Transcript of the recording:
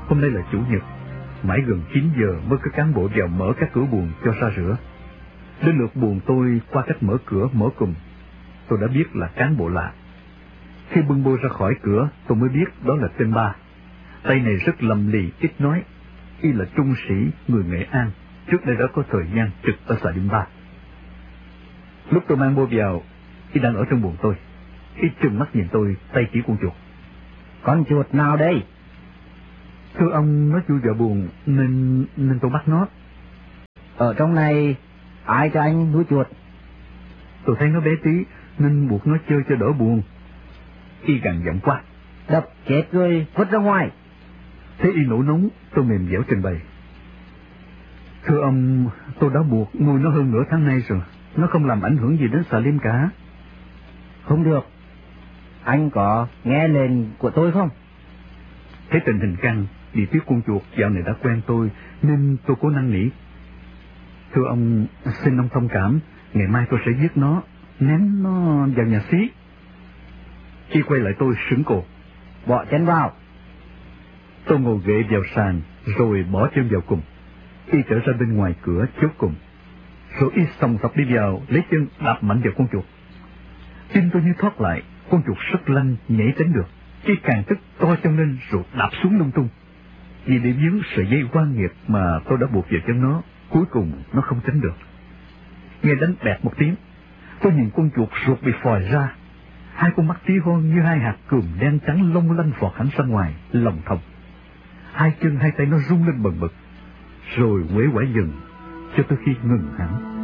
Hôm nay là Chủ nhật, mãi gần 9 giờ mới có cán bộ vào mở các cửa buồng cho ra rửa. Đến lượt buồng tôi, qua cách mở cửa mở cùm, tôi đã biết là cán bộ lạ. Khi bưng bô ra khỏi cửa, tôi mới biết đó là tên Ba. Tay này rất lầm lì, ít nói. Y là trung sĩ người Nghệ An, trước đây đã có thời gian trực ở xã Điểm Ba. Lúc tôi mang bô vào, y đang ở trong buồng tôi. Y trừng mắt nhìn tôi, tay chỉ con chuột. Con chuột nào đây? Thưa ông, nó chui vào buồng nên tôi bắt nó. Ở trong này ai cho anh nuôi chuột? Tôi thấy nó bé tí nên buộc nó chơi cho đỡ buồn. Y gằn giọng quát: Đập chết rồi vứt ra ngoài. Thế y nổi nóng, tôi mềm dẻo trình bày: Thưa ông, tôi đã buộc nuôi nó hơn nửa tháng nay rồi. Nó không làm ảnh hưởng gì đến xà lim cả. Không được. Anh có nghe lệnh của tôi không? Thấy tình hình căng, vì tiếc con chuột dạo này đã quen tôi nên tôi cố năn nỉ: Thưa ông, xin ông thông cảm, ngày mai tôi sẽ giết nó, ném nó vào nhà xí. Y quay lại tôi sững cổ: Bỏ chân vào. Tôi ngồi ghệ vào sàn rồi bỏ chân vào cùng. Y trở ra bên ngoài cửa chốt cùng, rồi y xông sọc đi vào, lấy chân đạp mạnh vào con chuột. Tim tôi như thoát lại, con chuột rất lanh, nhảy tránh được. Y càng tức to chân lên rồi đạp xuống lung tung. Vì để vướng sợi dây quan nghiệp mà tôi đã buộc vào chân nó, cuối cùng nó không tránh được. Nghe đánh bẹt một tiếng, tôi nhìn con chuột ruột bị phòi ra. Hai con mắt tí hon như hai hạt cườm đen trắng long lanh vọt hẳn ra ngoài, lòng thòng. Hai chân hai tay nó rung lên bần bật, rồi uể oải dần cho tới khi ngừng hẳn.